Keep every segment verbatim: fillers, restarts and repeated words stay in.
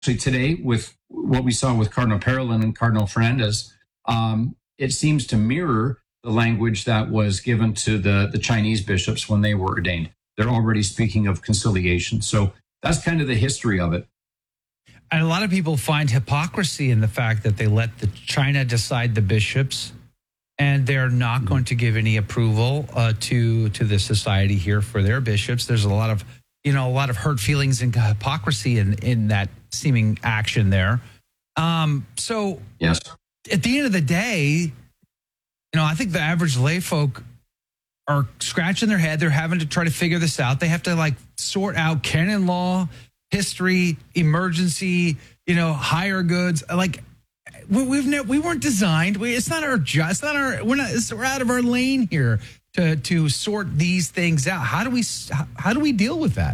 actually today with what we saw with Cardinal Parolin and Cardinal Fernandez, um, it seems to mirror the language that was given to the, the Chinese bishops when they were ordained. They're already speaking of conciliation. So that's kind of the history of it. And a lot of people find hypocrisy in the fact that they let the China decide the bishops, and they're not going to give any approval uh, to to the society here for their bishops. There's a lot of, you know, a lot of hurt feelings and hypocrisy in, in that seeming action there. Um, so yes, at the end of the day, you know, I think the average lay folk are scratching their head. They're having to try to figure this out. They have to like sort out canon law, history, emergency, you know, higher goods. Like we, we've ne- we weren't designed. We, it's not our job. It's not our. We're not. It's, we're out of our lane here to to sort these things out. How do we how, how do we deal with that?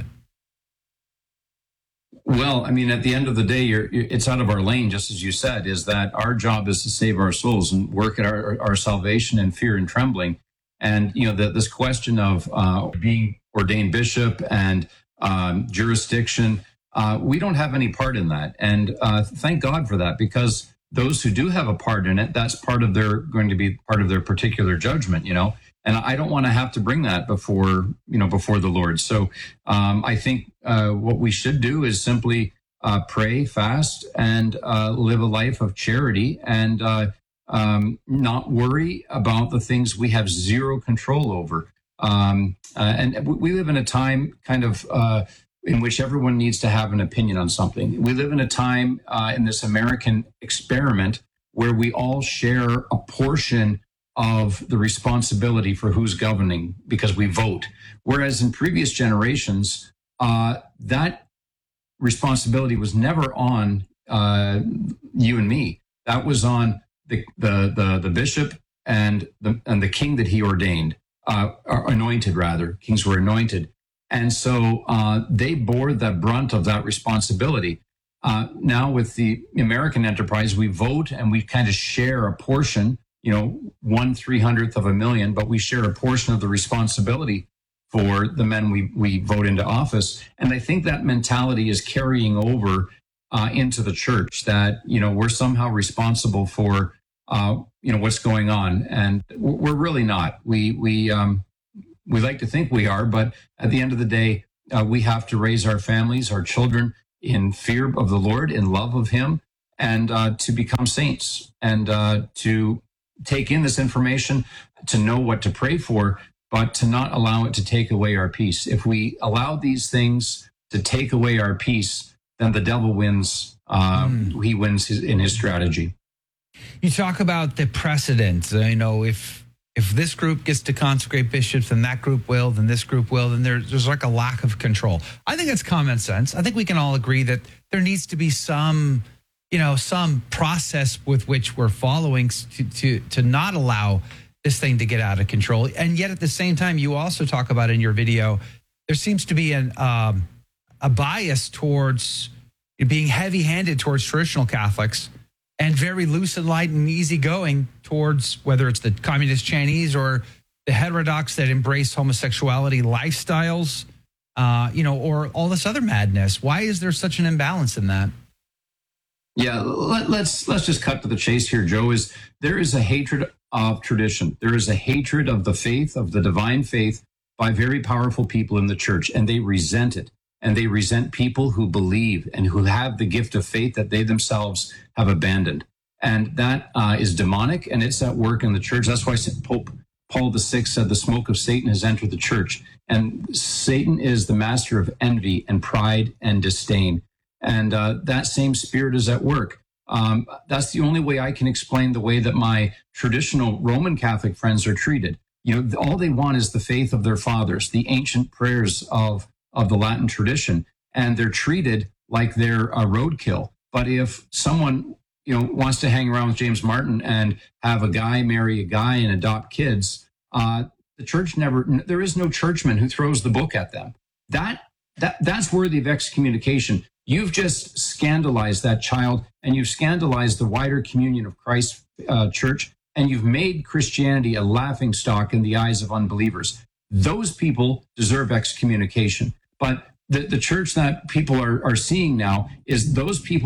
Well, I mean, at the end of the day, you're, it's out of our lane, just as you said. Is that our job is to save our souls and work at our our salvation in fear and trembling. And you know, the, this question of uh, being ordained bishop and um, jurisdiction, uh, we don't have any part in that. And uh, thank God for that, because those who do have a part in it, that's part of their going to be part of their particular judgment, you know. And I don't want to have to bring that before, you know, before the Lord. So um, I think uh, what we should do is simply uh, pray, fast, and uh, live a life of charity, and uh, um, not worry about the things we have zero control over. Um, uh, and we live in a time kind of uh, in which everyone needs to have an opinion on something. We live in a time uh, in this American experiment where we all share a portion of the responsibility for who's governing because we vote. Whereas in previous generations, uh, that responsibility was never on uh, you and me. That was on the the the, the bishop and the and the king that he ordained, uh, or anointed rather. Kings were anointed, and so uh, they bore the brunt of that responsibility. Uh, now with the American enterprise, we vote and we kind of share a portion. You know, one three hundredth of a million, but we share a portion of the responsibility for the men we, we vote into office. And I think that mentality is carrying over uh, into the church, that, you know, we're somehow responsible for, uh, you know, what's going on. And we're really not. We, we, um, we like to think we are, but at the end of the day, uh, we have to raise our families, our children in fear of the Lord, in love of him, and uh, to become saints, and uh, to take in this information, to know what to pray for, but to not allow it to take away our peace. If we allow these things to take away our peace, then the devil wins. Uh, mm. He wins his, in his strategy. You talk about the precedent. Uh, you know, if if this group gets to consecrate bishops, then that group will, then this group will, then there's, there's like a lack of control. I think that's common sense. I think we can all agree that there needs to be some you know, some process with which we're following to, to, to not allow this thing to get out of control. And yet at the same time, you also talk about in your video, there seems to be an um, a bias towards being heavy-handed towards traditional Catholics and very loose and light and easygoing towards whether it's the communist Chinese or the heterodox that embrace homosexuality lifestyles, uh, you know, or all this other madness. Why is there such an imbalance in that? Yeah, let, let's let's just cut to the chase here, Joe. Is there is a hatred of tradition. There is a hatred of the faith, of the divine faith, by very powerful people in the church, and they resent it. And they resent people who believe and who have the gift of faith that they themselves have abandoned. And that uh, is demonic, and it's at work in the church. That's why Pope Paul the Sixth said the smoke of Satan has entered the church. And Satan is the master of envy and pride and disdain. And uh, that same spirit is at work. Um, that's the only way I can explain the way that my traditional Roman Catholic friends are treated. You know, all they want is the faith of their fathers, the ancient prayers of, of the Latin tradition, and they're treated like they're a roadkill. But if someone, you know, wants to hang around with James Martin and have a guy marry a guy and adopt kids, uh, the church never, there is no churchman who throws the book at them. That that that's worthy of excommunication. You've just scandalized that child, and you've scandalized the wider communion of Christ's uh, church, and you've made Christianity a laughingstock in the eyes of unbelievers. Those people deserve excommunication. But the, the church that people are, are seeing now is those people